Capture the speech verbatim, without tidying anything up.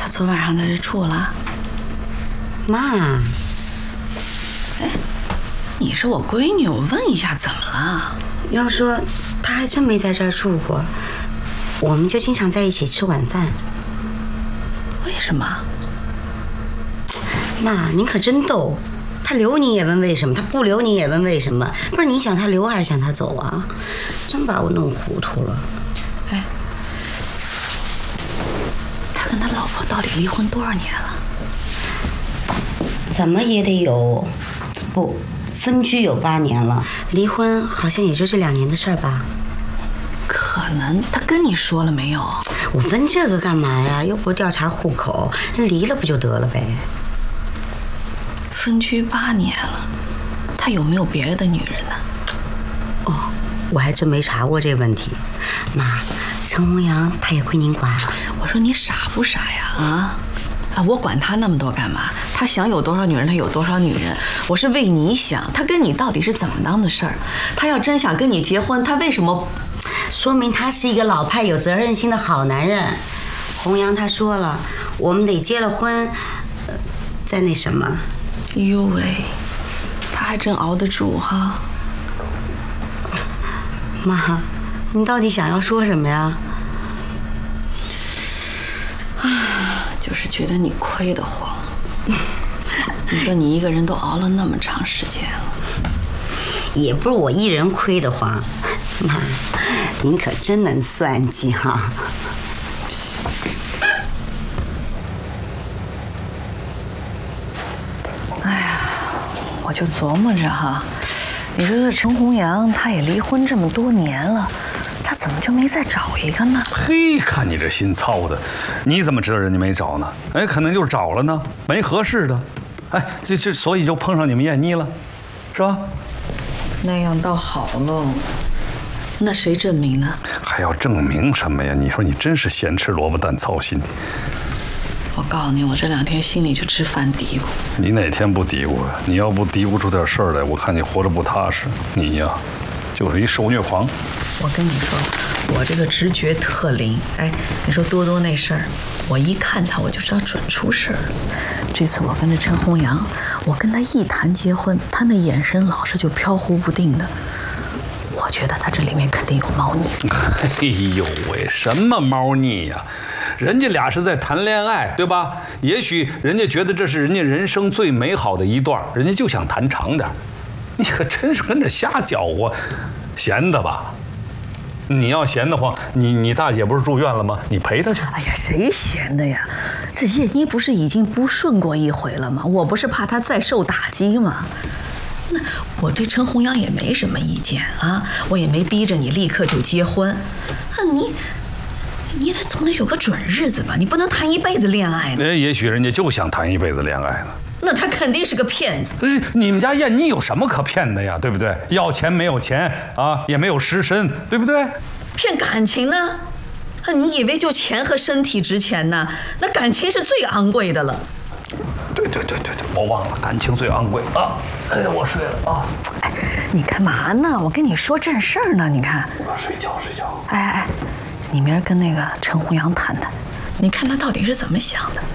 昨晚上在这住了。 妈， 哎，你是我闺女，我问一下怎么了？ 要说他还真没在这儿住过，我们就经常在一起吃晚饭。 为什么？ 妈，您可真逗。他留你也问为什么，他不留你也问为什么，不是你想他留还是想他走啊？真把我弄糊涂了。 哎，他跟他老婆到底离婚多少年了？ 怎么也得有，不，分居有八年了，离婚好像也就这两年的事儿吧。 可能他跟你说了没有？ 我问这个干嘛呀？又不是调查户口，离了不就得了呗？ 分居八年了，他有没有别的女人呢？ 哦，我还真没查过这问题。妈，陈弘阳他也归您管？ 我说你傻不傻呀？啊啊！我管他那么多干嘛？他想有多少女人，他有多少女人。我是为你想，他跟你到底是怎么当的事儿？他要真想跟你结婚，他为什么？ 说明他是一个老派、有责任心的好男人。弘阳他说了，我们得结了婚，呃、再那什么。 哎呦喂，他还真熬得住哈。 妈，你到底想要说什么呀？ 啊，就是觉得你亏得慌。你说你一个人都熬了那么长时间了， 也不是我一人亏得慌。妈，您可真能算计哈。 哎呀，我就琢磨着哈，你说这陈弘阳他也离婚这么多年了，他怎么就没再找一个呢？ 嘿，看你这心操的，你怎么知道人家没找呢？哎，可能就是找了呢，没合适的。哎，这这所以就碰上你们燕妮了，是吧？ 那样倒好喽。那谁证明呢？ 还要证明什么呀？你说你真是咸吃萝卜淡操心。 我告诉你，我这两天心里就直犯嘀咕。 你哪天不嘀咕啊？你要不嘀咕出点事儿来，我看你活着不踏实。你呀，就是一受虐狂。 我跟你说，我这个直觉特灵。哎，你说多多那事儿，我一看他我就知道准出事儿了。这次我跟着陈弘阳，我跟他一谈结婚，他那眼神老是就飘忽不定的。我觉得他这里面肯定有猫腻。 哎呦喂，什么猫腻呀？人家俩是在谈恋爱，对吧？也许人家觉得这是人家人生最美好的一段，人家就想谈长点。你可真是跟着瞎搅和，闲的吧？你要闲得慌，你你大姐不是住院了吗？你陪她去。 哎呀，谁闲的呀？这燕妮不是已经不顺过一回了吗？我不是怕她再受打击吗？那我对陈弘阳也没什么意见啊，我也没逼着你立刻就结婚。啊，你你得总得有个准日子吧？你不能谈一辈子恋爱呢。 哎，也许人家就想谈一辈子恋爱呢。 那他肯定是个骗子。 你们家燕妮有什么可骗的呀？对不对？要钱没有钱啊，也没有尸身，对不对？ 骗感情呢？啊，你以为就钱和身体值钱呢？那感情是最昂贵的了。 对对对对对，我忘了，感情最昂贵啊！哎，我睡了啊！ 哎，你干嘛呢？我跟你说正事儿呢，你看。 我睡觉睡觉。 哎哎，你明儿跟那个陈弘阳谈谈，你看他到底是怎么想的。